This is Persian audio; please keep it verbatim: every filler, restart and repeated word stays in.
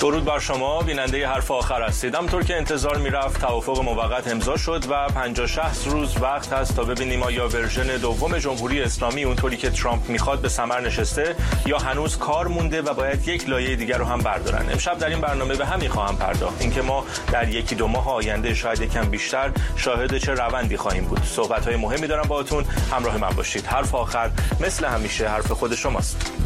درود بر شما بیننده حرف آخر هستید. همونطور که انتظار میرفت توافق موقت امضا شد و پنجاه شصت روز وقت هست تا ببینیم آیا ورژن دوم جمهوری اسلامی اونطوری که ترامپ میخواد به ثمر نشسته یا هنوز کار مونده و باید یک لایه دیگر رو هم بردارن. امشب در این برنامه به همین خواهم پرداخت، اینکه ما در یکی دو ماه آینده شاید یکم بیشتر شاهد چه روندی خواهیم بود. صحبت‌های مهمی دارم باهاتون، همراه من باشید. حرف آخر مثل همیشه حرف خود شماست.